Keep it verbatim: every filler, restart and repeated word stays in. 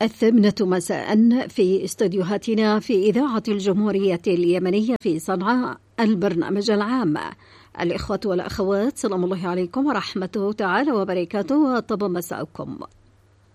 الثامنة مساء في استديوهاتنا في إذاعة الجمهورية اليمنية في صنعاء، البرنامج العام. الإخوة والأخوات، سلام الله عليكم ورحمته تعالى وبركاته، وطب مساءكم.